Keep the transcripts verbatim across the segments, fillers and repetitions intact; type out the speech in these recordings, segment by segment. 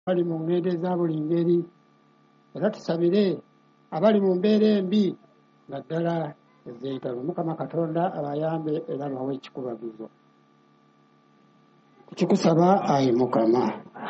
bali mu ngendo eza buli ngeri, era tusabire abali mu mbeera embi naddala ez'entalo. Mukama Katonda abayambe era bawe ekikubagizo. Tukikusaba ayi Mukama.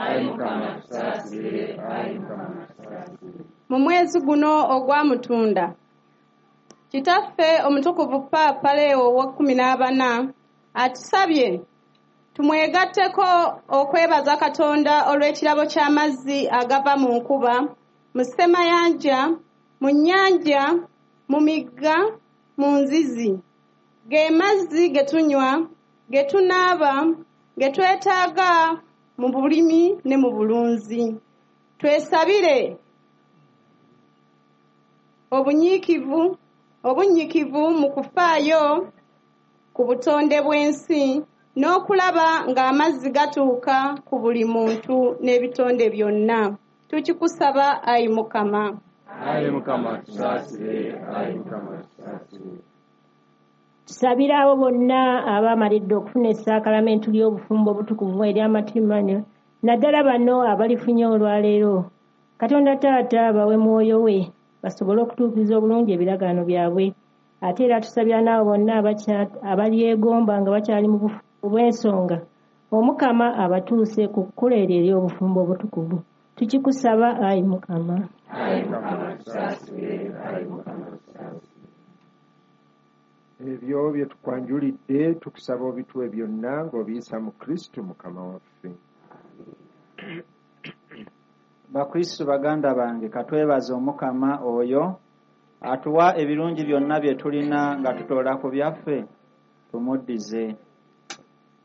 Mu mwezi guno ogwa Mutunda, Kitaffe Omutukuvu Paapa Leo wa kkumi n'abana atusabye tumwegatteko okwebaza Katonda olw'ekirabo ky'amazzi agava mu nkuba, mu ssemayanja, mu nnyanja, mu migga, mu nzizi. Ge mazzi ge tunywa, ge tunaaba, ge twetaaga mu bulimi ne mu bulunzi. Twesabire obunyiikivu obunyikivu mu kufaayo ku butonde bw'ensi n'okulaba ng'amazzi gatuuka ku buli muntu n'ebitonde byonna. Tukikusaba ayi Mukama. Ayi Mukama tusaasire, ayi Mukama tusaasire. Tusabira abo bonna abamalidde okufuna essaakalamentu ly'obufumbo obutukuvu ery'amatimano, naddala bano abalifunye olwaleero. Katonda Taata bawe mwoyo we basobole okutuukiriza obulungi ebiragaano byabwe. Ate era tusabira n'abo bonna abalyegomba nga bakyali mu bufu bw'ensonga, Omukama abatuuse ku kkula eryo ery'obufumbo obutukuvu. Tukikusaba ayi Mukama. Ayi Mukama tusaasire, ayi Mukama tusaasire. Ebyo bye tukwanjulidde tukusaba obituwe byonna ng'obiyisa mu Kristo Mukama waffe. Bakristo baganda bange, katwebaze Omukama oyo atuwa ebirungi byonna bye tulina nga tutoola ku byaffe, tumuddize.